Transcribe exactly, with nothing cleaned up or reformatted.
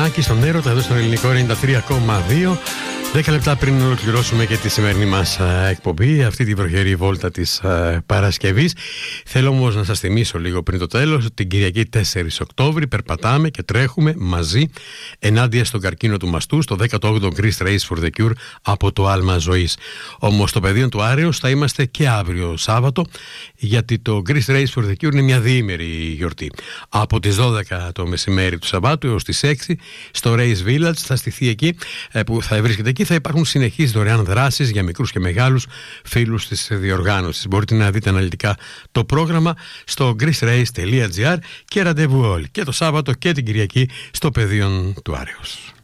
Μαρινάκης στον Έρωτα, εδώ στον Ελληνικό ενενήντα τρία κόμμα δύο. Δέκα λεπτά πριν ολοκληρώσουμε και τη σημερινή μας ε, εκπομπή, αυτή τη βροχερή βόλτα της ε, Παρασκευής. Θέλω όμως να σας θυμίσω λίγο πριν το τέλος ότι την Κυριακή τέσσερις Οκτώβρη περπατάμε και τρέχουμε μαζί ενάντια στον καρκίνο του μαστού στο δέκατο όγδοο Greece Race for the Cure από το Άλμα Ζωής. Όμως στο πεδίο του Άρεως θα είμαστε και αύριο Σάββατο, γιατί το Greece Race for the Cure είναι μια διήμερη γιορτή. Από τις δώδεκα το μεσημέρι του Σαββάτου έως τις έξι στο Race Village θα στηθεί εκεί, ε, που θα βρίσκεται εκεί. Θα υπάρχουν συνεχείς δωρεάν δράσεις για μικρούς και μεγάλους φίλους της διοργάνωσης. Μπορείτε να δείτε αναλυτικά το πρόγραμμα στο greece race τελεία gr και ραντεβού όλοι και το Σάββατο και την Κυριακή στο πεδίο του Άρεως.